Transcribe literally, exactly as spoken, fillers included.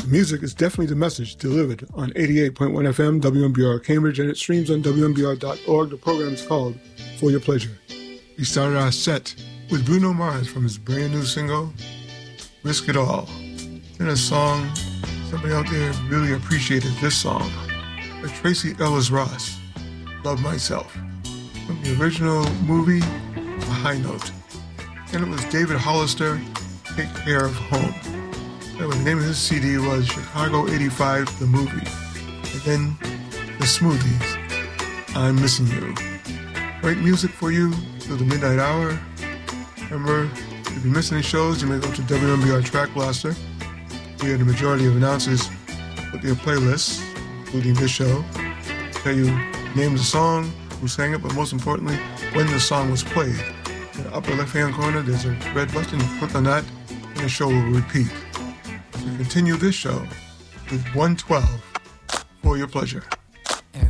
The music is definitely the message delivered on eighty-eight point one F M W M B R Cambridge, and it streams on W M B R dot org. The program is called For Your Pleasure. We started our set with Bruno Mars from his brand new single, Risk It All. Then a song, somebody out there really appreciated this song, by Tracy Ellis Ross, Love Myself, from the original movie, A High Note. And it was David Hollister, Take Care of Home. The name of his C D was Chicago eighty-five, the movie. And then the Smoothies, I'm Missing You. Great music for you through the midnight hour. Remember, if you miss any shows, you may go to W M B R Track Blaster. We had the majority of announcers put their playlists, including this show, tell you the name of the song, who sang it, but most importantly, when the song was played. In the upper left-hand corner, there's a red button. Click on that, and the show will repeat. We continue this show with one twelve, For Your Pleasure.